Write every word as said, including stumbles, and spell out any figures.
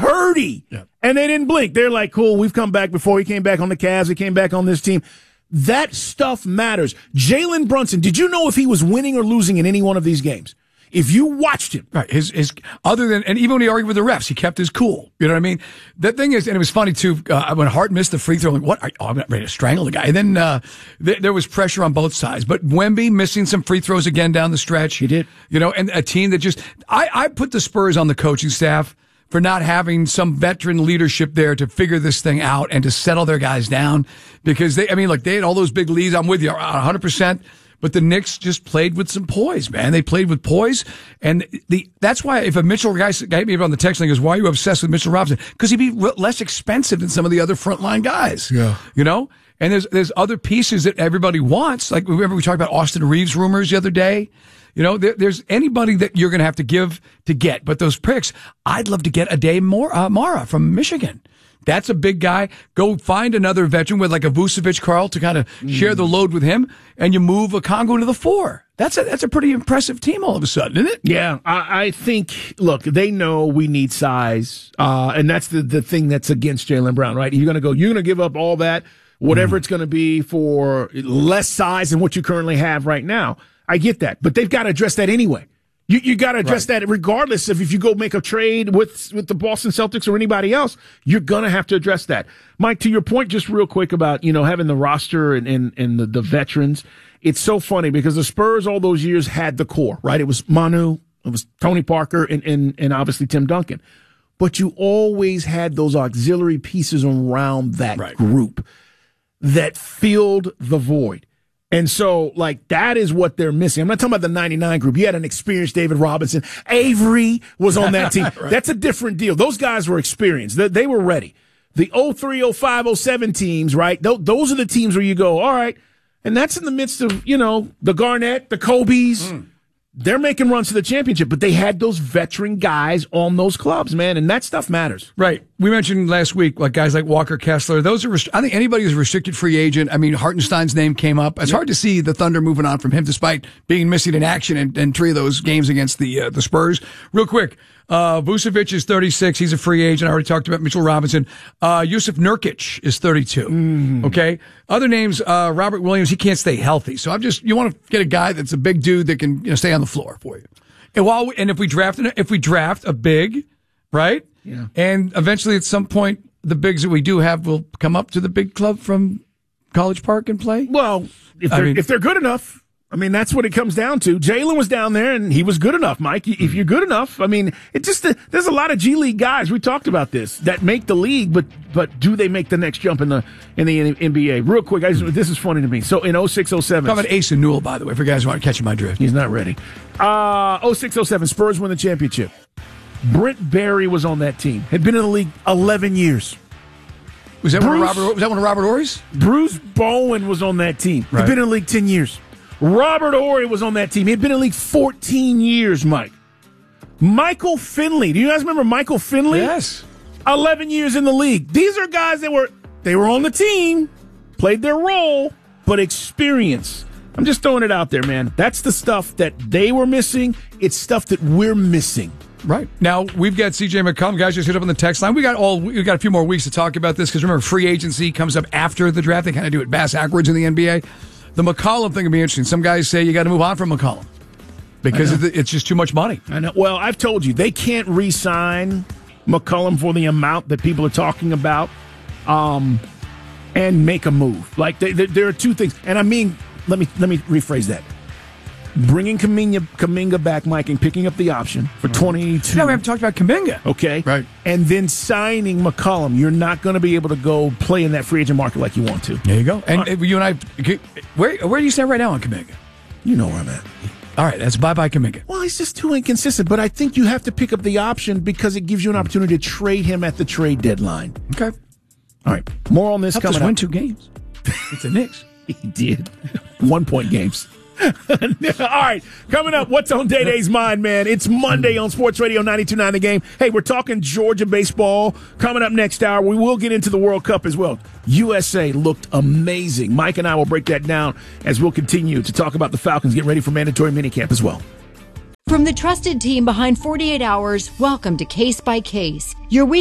Purdy. Yeah. And they didn't blink. They're like, cool, we've come back before. He came back on the Cavs. He came back on this team. That stuff matters. Jalen Brunson, did you know if he was winning or losing in any one of these games? If you watched him. Right. His, his, other than, and even when he argued with the refs, he kept his cool. You know what I mean? The thing is, and it was funny too, uh, when Hart missed the free throw, like, what? Are, oh, I'm ready to strangle the guy. And then, uh, th- there was pressure on both sides. But Wemby missing some free throws again down the stretch. He did. You know, and a team that just, I, I put the Spurs on the coaching staff for not having some veteran leadership there to figure this thing out and to settle their guys down. Because they, I mean, look, they had all those big leads. I'm with you, one hundred percent. But the Knicks just played with some poise, man. They played with poise. And the that's why if a Mitchell guy, guy hit me on the text and he goes, why are you obsessed with Mitchell Robinson? Because he'd be re- less expensive than some of the other frontline guys. Yeah. You know? And there's there's other pieces that everybody wants. Like, remember we talked about Austin Reeves rumors the other day? You know, there, there's anybody that you're going to have to give to get. But those picks, I'd love to get Ade Mora, uh, Mara from Michigan. That's a big guy. Go find another veteran with like a Vucevic, Carl, to kind of mm. share the load with him, and you move a Congo to the four. That's a that's a pretty impressive team all of a sudden, isn't it? Yeah, I, I think. Look, they know we need size, uh, and that's the the thing that's against Jaylen Brown, right? You're going to go. You're going to give up all that, whatever mm. it's going to be for less size than what you currently have right now. I get that, but they've got to address that anyway. You you got to address right. that regardless of if you go make a trade with with the Boston Celtics or anybody else. You're gonna have to address that, Mike. To your point, just real quick about you know having the roster and and, and the, the veterans. It's so funny because the Spurs all those years had the core, right? It was Manu, it was Tony Parker, and and and obviously Tim Duncan. But you always had those auxiliary pieces around that right. group that filled the void. And so, like, that is what they're missing. I'm not talking about the ninety-nine group. You had an experienced David Robinson. Avery was on that team. Right. That's a different deal. Those guys were experienced. They, they were ready. The oh three, oh five, oh seven teams, right? Th- those are the teams where you go, all right. And that's in the midst of, you know, the Garnett, the Kobe's. Mm. They're making runs to the championship, but they had those veteran guys on those clubs, man, and that stuff matters. Right. We mentioned last week, like guys like Walker Kessler. Those are, rest- I think anybody who's a restricted free agent. I mean, Hartenstein's name came up. It's yep. hard to see the Thunder moving on from him, despite being missing in action in, in three of those games against the uh, the Spurs. Real quick, uh, Vucevic is thirty-six. He's a free agent. I already talked about Mitchell Robinson. Uh, Yusuf Nurkic is thirty-two. Mm. Okay. Other names, uh, Robert Williams. He can't stay healthy, so I'm just you want to get a guy that's a big dude that can you know stay on the floor for you. And while we, and if we draft if we draft a big, right? Yeah. And eventually, at some point, the bigs that we do have will come up to the big club from College Park and play. Well, if they're, I mean, if they're good enough. I mean, that's what it comes down to. Jalen was down there, and he was good enough, Mike. If you're good enough, I mean, it just there's a lot of G League guys. We talked about this that make the league, but but do they make the next jump in the in the N B A? Real quick, I just, this is funny to me. So in oh six oh seven, talk about Asa Newell, by the way, for guys who aren't catching my drift. He's not ready. Uh, oh six oh seven, Spurs win the championship. Brent Barry was on that team. Had been in the league eleven years. Was that Bruce, one of Robert? Was that one of Robert Horry's? Bruce Bowen was on that team. Right. Had been in the league ten years. Robert Horry was on that team. He had been in the league fourteen years, Mike. Michael Finley. Do you guys remember Michael Finley? Yes. eleven years in the league. These are guys that were, they were on the team, played their role, but experience. I'm just throwing it out there, man. That's the stuff that they were missing. It's stuff that we're missing. Right. Now, we've got C J McCollum. Guys, just hit up on the text line. We got all we got a few more weeks to talk about this because remember, free agency comes up after the draft. They kind of do it bass backwards in the N B A. The McCollum thing will be interesting. Some guys say you got to move on from McCollum because it's just too much money. I know. Well, I've told you, they can't re-sign McCollum for the amount that people are talking about um, and make a move. Like, they, they, there are two things. And I mean, let me let me rephrase that. Bringing Kuminga, Kuminga back, Mike, and picking up the option for twenty-two. No, we haven't talked about Kuminga. Okay. Right. And then signing McCollum. You're not going to be able to go play in that free agent market like you want to. There you go. And right. you and I, where where do you stand right now on Kuminga? You know where I'm at. All right, that's bye-bye Kuminga. Well, he's just too inconsistent, but I think you have to pick up the option because it gives you an opportunity to trade him at the trade deadline. Okay. All right. More on this Helped coming us up. win two games. It's the Knicks. He did. One-point games. All right, coming up, what's on Day Day's mind, man? It's Monday on Sports Radio ninety-two point nine The Game. Hey, we're talking Georgia baseball. Coming up next hour, we will get into the World Cup as well. U S A looked amazing. Mike and I will break that down as we'll continue to talk about the Falcons. Get ready for mandatory minicamp as well. From the trusted team behind forty-eight hours, welcome to Case by Case, your week.